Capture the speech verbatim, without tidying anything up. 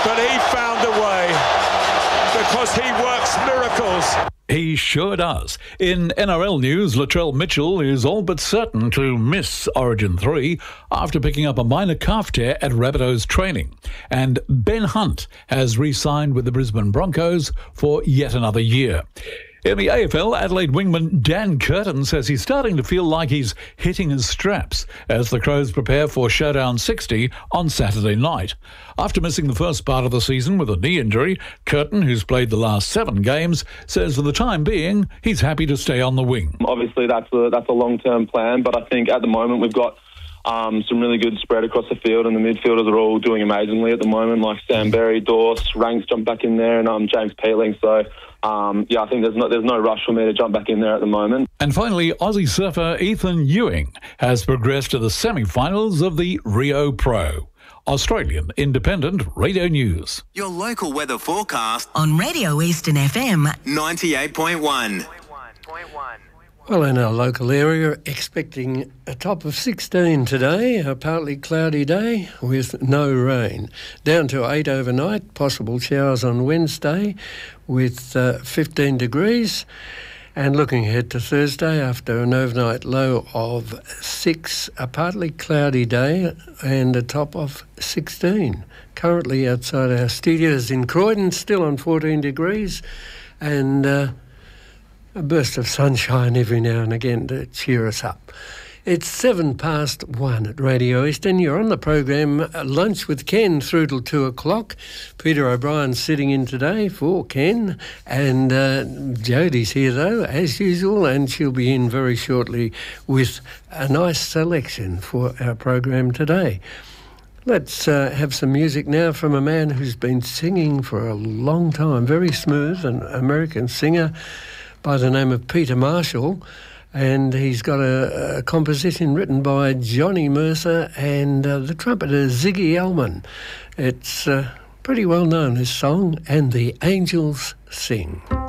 but he found a way because he works miracles. He sure does. In N R L news, Latrell Mitchell is all but certain to miss Origin three after picking up a minor calf tear at Rabbitohs training. And Ben Hunt has re-signed with the Brisbane Broncos for yet another year. In the A F L, Adelaide wingman Dan Curtin says he's starting to feel like he's hitting his straps as the Crows prepare for Showdown sixty on Saturday night. After missing the first part of the season with a knee injury, Curtin, who's played the last seven games, says for the time being he's happy to stay on the wing. Obviously that's a, that's a long-term plan, but I think at the moment we've got Um, some really good spread across the field, and the midfielders are all doing amazingly at the moment, like Sam Berry, Dorse, Ranks jumped back in there, and um, James Peatling. So, um, yeah, I think there's no, there's no rush for me to jump back in there at the moment. And finally, Aussie surfer Ethan Ewing has progressed to the semi-finals of the Rio Pro. Australian Independent Radio News. Your local weather forecast on Radio Eastern F M ninety-eight point one. Well, in our local area, expecting a top of sixteen today, a partly cloudy day with no rain. Down to eight overnight, possible showers on Wednesday with uh, fifteen degrees. And looking ahead to Thursday, after an overnight low of six, a partly cloudy day and a top of sixteen. Currently outside our studios in Croydon, still on fourteen degrees, and Uh, a burst of sunshine every now and again to cheer us up. It's seven past one at Radio Eastern. You're on the program uh, Lunch with Ken through till two o'clock. Peter O'Brien's sitting in today for Ken, and uh, Jodie's here though, as usual, and she'll be in very shortly with a nice selection for our program today. Let's uh, have some music now from a man who's been singing for a long time, very smooth, an American singer by the name of Peter Marshall, and he's got a, a composition written by Johnny Mercer and uh, the trumpeter Ziggy Elman. It's uh, pretty well known, this song, And the Angels Sing.